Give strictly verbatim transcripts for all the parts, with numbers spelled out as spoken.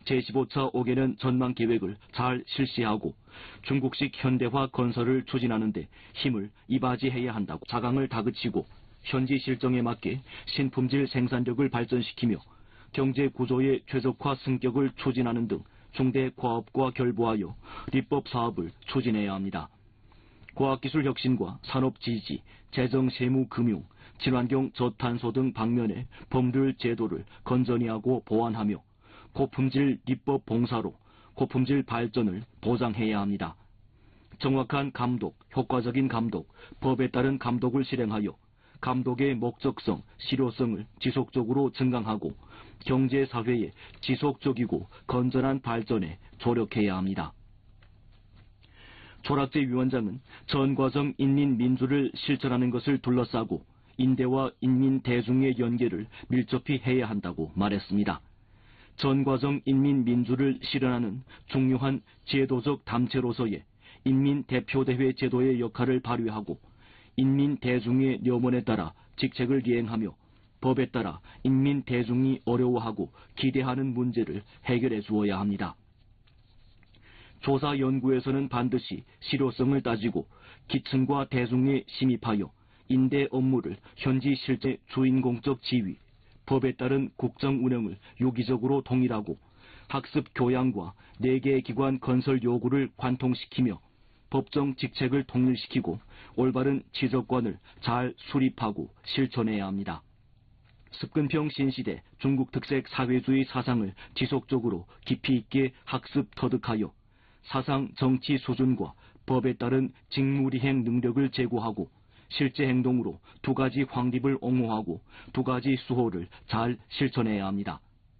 제십오 차 오 개년 전망 계획을 잘 실시하고 중국식 현대화 건설을 추진하는 데 힘을 이바지해야 한다고 자강을 다그치고 현지 실정에 맞게 신품질 생산력을 발전시키며 경제 구조의 최적화 승격을 추진하는 등 중대 과업과 결부하여立법 사업을 추진해야 합니다. 과학기술 혁신과 산업 지지, 재정 세무 금융, 친환경 저탄소 등 방면의 법률 제도를 건전히 하고 보완하며 고품질立법 봉사로 고품질 발전을 보장해야 합니다. 정확한 감독, 효과적인 감독, 법에 따른 감독을 실행하여 감독의 목적성, 실효성을 지속적으로 증강하고 경제사회의 지속적이고 건전한 발전에 조력해야 합니다. 조락재 위원장은 전과정 인민민주를 실천하는 것을 둘러싸고 인대와 인민 대중의 연계를 밀접히 해야 한다고 말했습니다. 전과정 인민민주를 실현하는 중요한 제도적 담체로서의 인민대표대회 제도의 역할을 발휘하고 인민대중의 염원에 따라 직책을 이행하며 법에 따라 인민대중이 어려워하고 기대하는 문제를 해결해 주어야 합니다. 조사 연구에서는 반드시 실효성을 따지고 기층과 대중에 심입하여 인대 업무를 현지 실제 주인공적 지휘, 법에 따른 국정 운영을 유기적으로 통일하고 학습 교양과 네 개 기관 건설 요구를 관통시키며 법정 직책을 통일시키고 올바른 지적관을 잘 수립하고 실천해야 합니다. 습근평 신시대 중국 특색 사회주의 사상을 지속적으로 깊이 있게 학습 터득하여 사상 정치 수준과 법에 따른 직무리행 능력을 제고하고 실제 행동으로 두 가지 확립을 옹호하고 두 가지 수호를 잘 실천해야 합니다.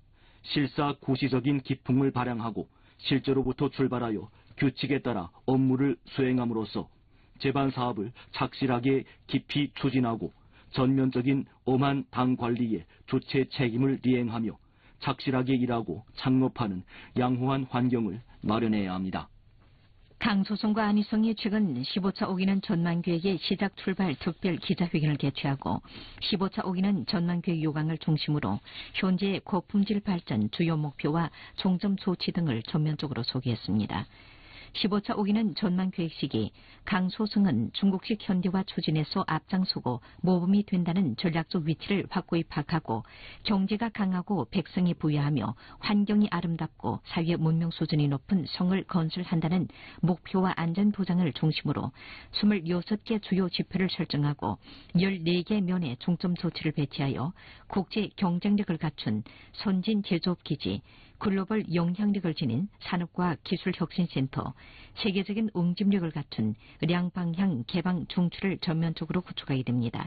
실사구시적인 기풍을 발양하고 실제로부터 출발하여 규칙에 따라 업무를 수행함으로써 제반 사업을 착실하게 깊이 추진하고 전면적인 엄한 당 관리의 주체 책임을 이행하며 착실하게 일하고 창업하는 양호한 환경을 마련해야 합니다. 강소성과 안희성이 최근 십오 차 오 기년 전망계획의 시작 출발 특별 기자회견을 개최하고 십오 차 오 기년 전망계획 요강을 중심으로 현재의 고품질 발전 주요 목표와 종점 조치 등을 전면적으로 소개했습니다. 십오 차 오 기년 전망계획 시기 강소성은 중국식 현대화 추진에서 앞장서고 모범이 된다는 전략적 위치를 확고히 파악하고 경제가 강하고 백성이 부유하며 환경이 아름답고 사회 문명 수준이 높은 성을 건설한다는 목표와 안전 보장을 중심으로 이십육 개 주요 지표를 설정하고 열네 개 면의 중점 조치를 배치하여 국제 경쟁력을 갖춘 선진 제조업 기지, 글로벌 영향력을 지닌 산업과 기술혁신센터, 세계적인 응집력을 갖춘 량방향 개방 중추를 전면적으로 구축하게 됩니다.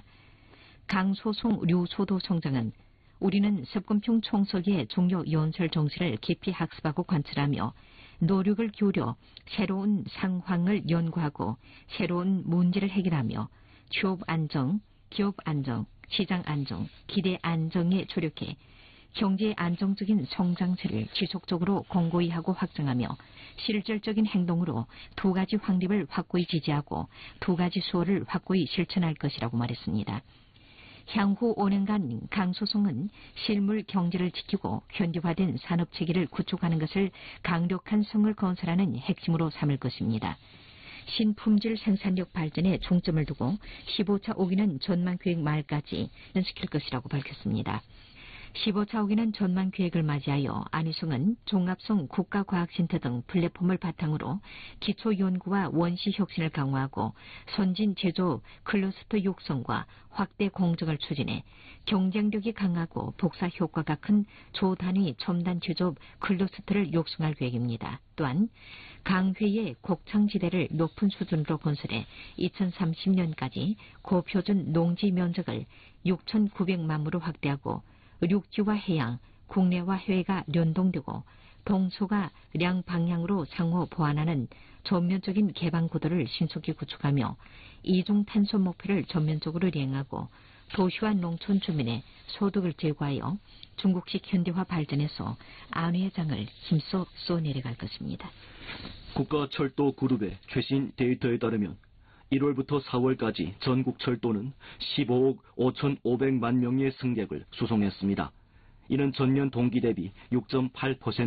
강소송 류소도 총장은 우리는 습근평 총석의 중요 연설 정신을 깊이 학습하고 관찰하며 노력을 기울여 새로운 상황을 연구하고 새로운 문제를 해결하며 취업 안정, 기업 안정, 시장 안정, 기대 안정에 조력해 경제의 안정적인 성장세를 지속적으로 공고히 하고 확장하며 실질적인 행동으로 두 가지 확립을 확고히 지지하고 두 가지 수호를 확고히 실천할 것이라고 말했습니다. 향후 오 년간 강소성은 실물 경제를 지키고 현대화된 산업체계를 구축하는 것을 강력한 성을 건설하는 핵심으로 삼을 것입니다. 신품질 생산력 발전에 중점을 두고 십오 차 오 기년 전망계획 말까지 연시킬 것이라고 밝혔습니다. 십오 차 오 기년 전망계획을 맞이하여 안희성은 종합성 국가과학센터 등 플랫폼을 바탕으로 기초연구와 원시혁신을 강화하고 선진 제조업 클러스터 육성과 확대 공정을 추진해 경쟁력이 강하고 복사 효과가 큰 조단위 첨단 제조업 클러스터를 육성할 계획입니다. 또한 강회의 곡창지대를 높은 수준으로 건설해 이천삼십 년까지 고표준 농지 면적을 육천구백만 무로 확대하고 육지와 해양, 국내와 해외가 연동되고 동서가 량 방향으로 상호 보완하는 전면적인 개방 구도를 신속히 구축하며 이중 탄소 목표를 전면적으로 이행하고 도시와 농촌 주민의 소득을 제고하여 중국식 현대화 발전에서 안위의 장을 힘써 쏘내려갈 것입니다. 국가철도그룹의 최신 데이터에 따르면 일월부터 사월까지 전국 철도는 십오억 오천오백만 명의 승객을 수송했습니다. 이는 전년 동기 대비 육 점 팔 퍼센트